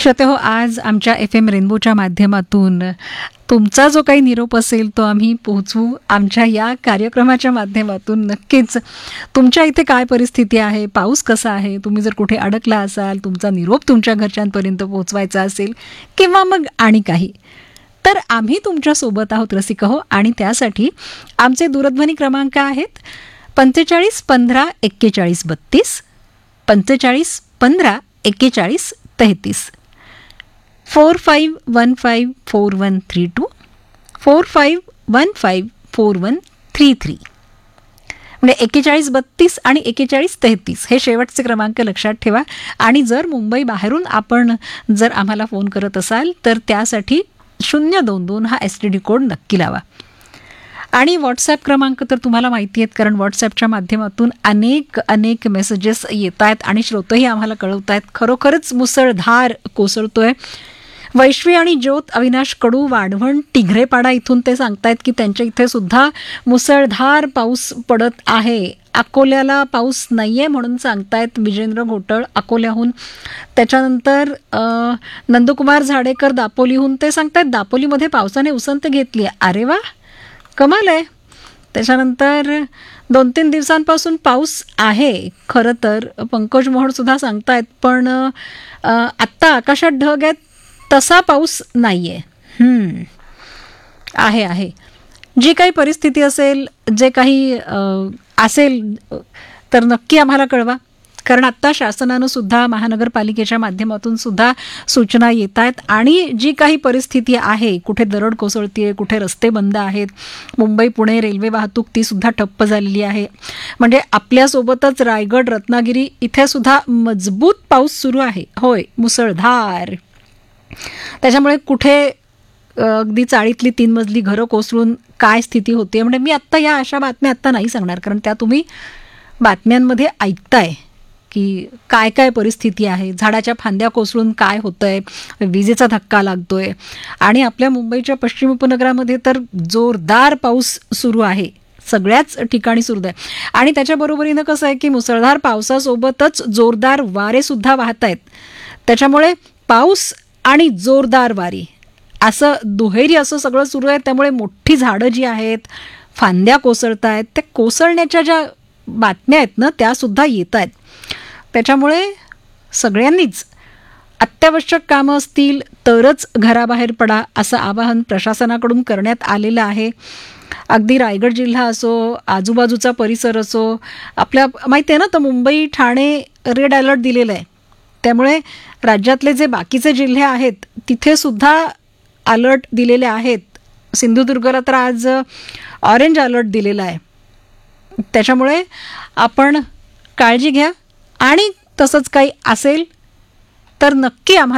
श्रोतेहो, आज आमच्या FM रेनबोच्या माध्यमातून तुमचा जो काही निरोप असेल तो आम्ही पोहोचवू. आमच्या या कार्यक्रमाच्या माध्यमातून नक्कीच तुमच्या इथे काय परिस्थिती आहे, पाऊस कसा आहे, तुम्ही जर कुठे अडकला असाल, तुमचा निरोप तुमच्या घरच्यांपर्यंत पोहोचवायचा असेल किंवा मग आणि काही, तर आम्ही तुमच्यासोबत आहोत रसिकहो. आणि त्यासाठी आमचे दूरध्वनी क्रमांक आहेत 45 15 41 32, 45 15 41 33, 45154132, 45154133. म्हणजे 41 32 आणि 41 33 हे शेवटचे क्रमांक लक्षात ठेवा. आणि जर मुंबई बाहेरून आपण जर आम्हाला फोन करत असाल तर त्यासाठी 022 हा STD कोड नक्की लावा. आणि व्हॉट्सॲप क्रमांक तर तुम्हाला माहिती आहेत, कारण व्हॉट्सॲपच्या माध्यमातून अनेक मेसेजेस येत आहेत आणि श्रोतही आम्हाला कळवत आहेत. खरोखरच मुसळधार कोसळतोय. वैश्वी आणि ज्योत अविनाश कडू वाढवण टिघरेपाडा इथून ते सांगतायत की त्यांच्या इथे सुद्धा मुसळधार पाऊस पडत आहे. अकोल्याला पाऊस नाहीये म्हणून सांगतायत विजेंद्र घोटळ अकोल्याहून. त्याच्यानंतर नंदकुमार झाडेकर दापोलीहून ते सांगतायत दापोलीमध्ये पावसाने उसंत घेतली. अरे वा, कमाल आहे. त्याच्यानंतर 2-3 दिवसांपासून पाऊस आहे खरं तर, पंकज मोहन सुद्धा सांगतायत, पण आत्ता आकाशात ढग आहेत, तसा पाऊस नाहीये. आहे जी काही परिस्थिती असेल, जे काही असेल तर नक्की आम्हाला कळवा, कारण आत्ता शासनानं सुद्धा महानगरपालिकेच्या माध्यमातून सुद्धा सूचना येत आहेत. आणि जी काही परिस्थिती आहे, कुठे दरड कोसळतीये, कुठे रस्ते बंद आहेत, मुंबई पुणे रेल्वे वाहतूक ती सुद्धा ठप्प झालेली आहे. म्हणजे आपल्यासोबतच रायगड रत्नागिरी इथे सुद्धा मजबूत पाऊस सुरू आहे. होय, मुसळधार. त्याच्यामुळे कुठे अगदी चाळीतली 3 मजली घरं कोसळून काय स्थिती होते, म्हणजे मी आत्ता या अशा बातम्या आत्ता नाही सांगणार, कारण त्या तुम्ही बातम्यांमध्ये ऐकताय की काय काय परिस्थिती आहे. झाडाच्या फांद्या कोसळून काय होतंय, विजेचा धक्का लागतोय. आणि आपल्या मुंबईच्या पश्चिम उपनगरामध्ये तर जोरदार पाऊस सुरू आहे, सगळ्याच ठिकाणी सुरू आहे. आणि त्याच्याबरोबरीनं कसं आहे की मुसळधार पावसासोबतच जोरदार वारे सुद्धा वाहत आहेत. त्याच्यामुळे पाऊस आणि जोरदार वारी असं दुहेरी असं सगळं सुरू आहे. त्यामुळे मोठी झाडं जी आहेत, फांद्या कोसळत आहेत, त्या कोसळण्याच्या ज्या बातम्या आहेत ना, त्या सुद्धा येत आहेत. त्याच्यामुळे सगळ्यांनीच अत्यावश्यक कामं असतील तरच घराबाहेर पडा, असं आवाहन प्रशासनाकडून करण्यात आलेलं आहे. अगदी रायगड जिल्हा असो, आजूबाजूचा परिसर असो, आपल्या माहिती आहे ना, तर मुंबई ठाणे रेड अलर्ट दिलेलं आहे. त्यामुळे राज्यातले जे बाकीचे जिल्हे आहेत तिथे सुद्धा अलर्ट दिलेले आहेत. सिंधुदुर्गला तर आज ऑरेंज अलर्ट दिलेला आहे. त्याच्यामुळे आपण काळजी घ्या. आणि तसंच काही असेल तर नक्की आम्हाला